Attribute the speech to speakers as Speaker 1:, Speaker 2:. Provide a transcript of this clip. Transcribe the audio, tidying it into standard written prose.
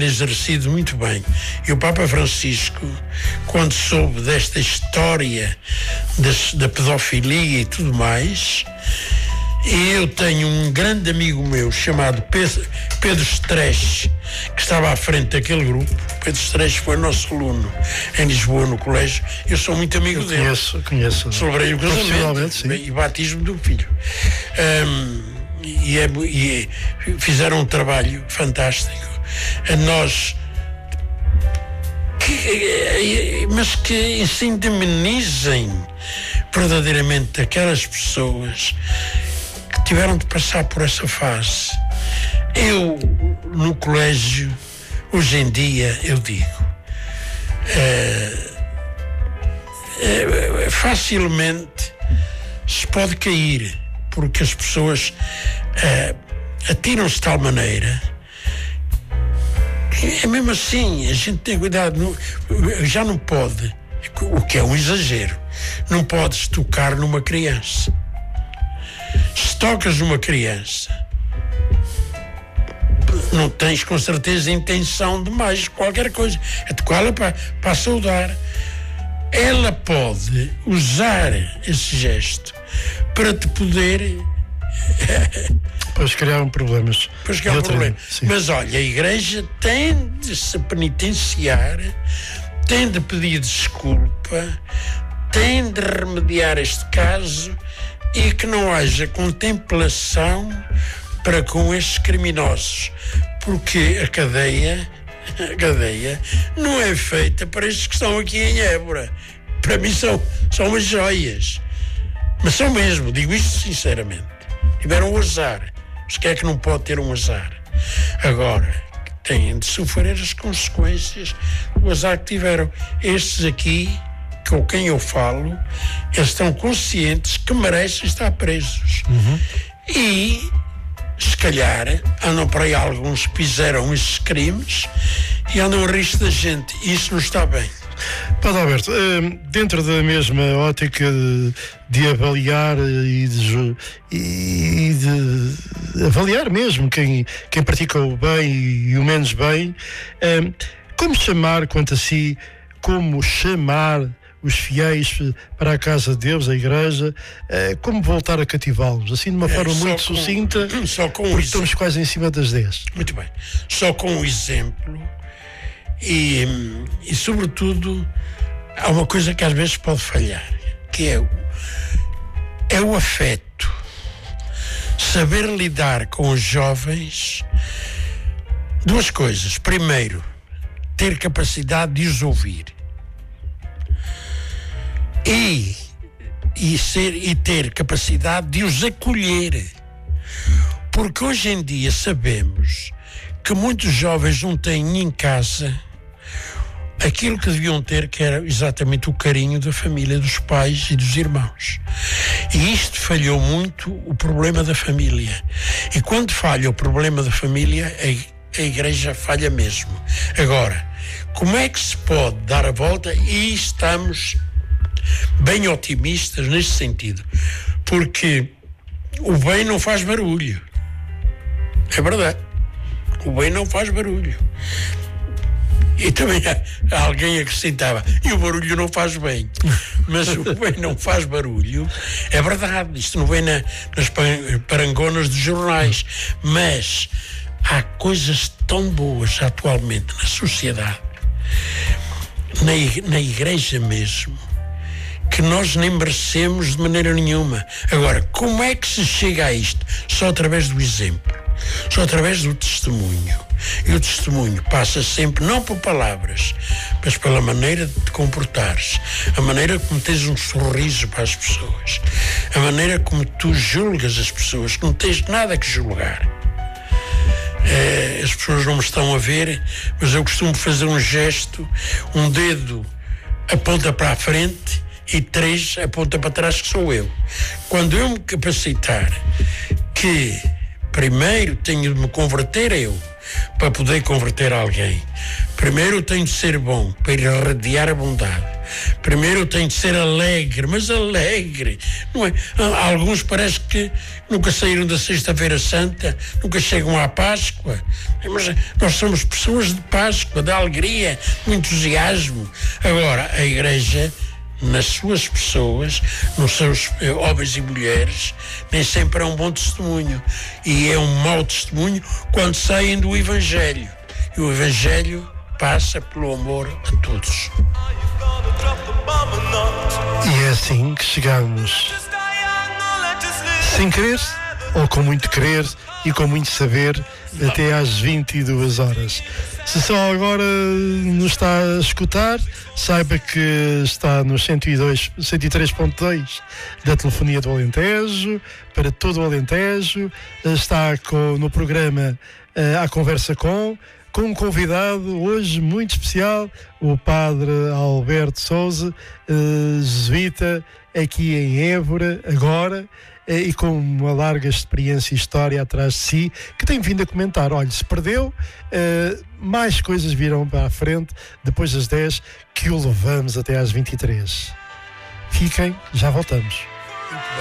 Speaker 1: tendo exercido muito bem. E o Papa Francisco, quando soube desta história da pedofilia e tudo mais, eu tenho um grande amigo meu chamado Pedro Stresch, que estava à frente daquele grupo. Pedro Stresch foi nosso aluno em Lisboa, no colégio. Eu sou muito amigo dele.
Speaker 2: Conheço.
Speaker 1: Celebrei o casamento e o batismo do filho. E fizeram um trabalho fantástico. Nós mas que se indemnizem verdadeiramente aquelas pessoas que tiveram de passar por essa fase. Eu, no colégio, hoje em dia, eu digo, facilmente se pode cair, porque as pessoas atiram-se de tal maneira. É mesmo assim, a gente tem cuidado, já não pode, o que é um exagero, não podes tocar numa criança. Se tocas numa criança, não tens com certeza intenção de mais qualquer coisa, é tocá-la para saudar. Ela pode usar esse gesto para te poder
Speaker 2: Pois criaram problemas.
Speaker 1: Mas olha, a Igreja tem de se penitenciar, tem de pedir desculpa, tem de remediar este caso e que não haja contemplação para com estes criminosos, porque a cadeia não é feita para estes que estão aqui em Évora. Para mim são umas joias, mas são mesmo, digo isto sinceramente. Tiveram um azar, mas quem é que não pode ter um azar? Agora, têm de sofrer as consequências do azar que tiveram. Estes aqui, com quem eu falo, eles estão conscientes que merecem estar presos. E, se calhar, andam por aí alguns que fizeram esses crimes e andam a risco da gente. Isso não está bem.
Speaker 2: Padre Alberto, dentro da mesma ótica de avaliar e de avaliar mesmo quem pratica o bem e o menos bem, como chamar os fiéis para a casa de Deus, a Igreja, como voltar a cativá-los, assim de uma forma muito sucinta, porque estamos quase em cima das 10.
Speaker 1: Muito bem. Só com um exemplo e sobretudo, há uma coisa que às vezes pode falhar, que é o afeto. Saber lidar com os jovens, duas coisas. Primeiro, ter capacidade de os ouvir. E ter capacidade de os acolher, porque hoje em dia sabemos que muitos jovens não têm em casa aquilo que deviam ter, que era exatamente o carinho da família, dos pais e dos irmãos. E isto falhou muito o problema da família. E quando falha o problema da família, a Igreja falha mesmo. Agora, como é que se pode dar a volta? E estamos bem otimistas neste sentido, porque o bem não faz barulho. É verdade. O bem não faz barulho. E também alguém acrescentava, e o barulho não faz bem. Mas o bem não faz barulho. É verdade, isto não vem nas parangonas dos jornais. Mas há coisas tão boas atualmente na sociedade, na Igreja mesmo, que nós nem merecemos de maneira nenhuma. Agora, como é que se chega a isto? Só através do exemplo, só através do testemunho. E o testemunho passa sempre, não por palavras, mas pela maneira de te comportares, a maneira como tens um sorriso para as pessoas, a maneira como tu julgas as pessoas, que não tens nada que julgar. As pessoas não me estão a ver, mas eu costumo fazer um gesto, um dedo aponta para a frente e 3 aponta para trás, que sou eu. Quando eu me capacitar que primeiro tenho de me converter eu, para poder converter alguém, primeiro tenho de ser bom para irradiar a bondade, Primeiro tem de ser alegre, mas alegre, não é? Alguns parece que nunca saíram da Sexta-feira Santa, nunca chegam à Páscoa, mas nós somos pessoas de Páscoa, de alegria, de entusiasmo. Agora, a Igreja, nas suas pessoas, nos seus homens e mulheres, nem sempre é um bom testemunho, e é um mau testemunho quando saem do Evangelho. E o Evangelho passa pelo amor a todos.
Speaker 2: E é assim que chegamos, sem querer, ou com muito querer e com muito saber, até às 22 horas. Se só agora nos está a escutar, saiba que está no 103.2 da Telefonia do Alentejo, para todo o Alentejo. Está no programa À Conversa com um convidado hoje muito especial, o Padre Alberto Sousa, jesuíta, aqui em Évora, agora, e com uma larga experiência e história atrás de si, que tem vindo a comentar. Olha, se perdeu, mais coisas virão para a frente, depois das 10, que o levamos até às 23. Fiquem, já voltamos.